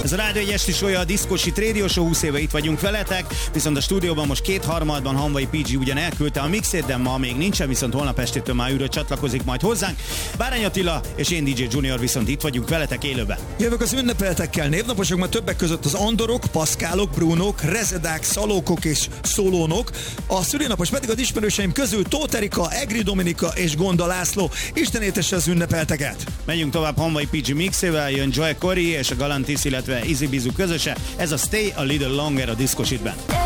Ez a Rádió 1 esti show, a Diszkósit Radio Show, 20 éve itt vagyunk veletek, viszont a stúdióban most 2/3 Hanvai PG ugyan elküldte a mixét, de ma még nincsen, viszont holnap estétől már újra csatlakozik majd hozzánk. Bárány Attila és én DJ Junior viszont itt vagyunk veletek élőben. Jövök az ünnepeltekkel, névnaposok, mert többek között az Andorok, Paszkálok, Brunók, Rezedák, Szalókok és Szolónok. A szülinapos pedig az ismerőseim közül Tóth Erika, Egri Dominika és Gonda László. Isten éltesse az ünnepelteket! Megyünk tovább Hanvai PG mixével, jön Joy Corey és a Galantis, illetve Easy Bizu közöse. Ez a Stay a Little Longer a Diszkositben.